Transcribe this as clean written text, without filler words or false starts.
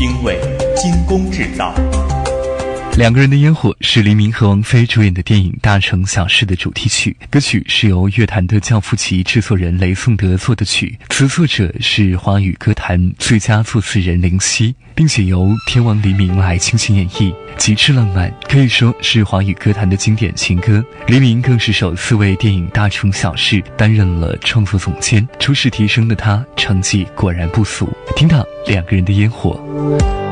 因为精工制造。 两个人的烟火是黎明和王菲主演的电影《大城小事》的主题曲，歌曲是由乐坛的教父级制作人雷颂德作的曲，词作者是华语歌坛最佳作词人林夕，并且由天王黎明来倾情演绎，极致浪漫，可以说是华语歌坛的经典情歌。黎明更是首次为电影《大城小事》担任了创作总监，初试提升的他成绩果然不俗。听到两个人的烟火。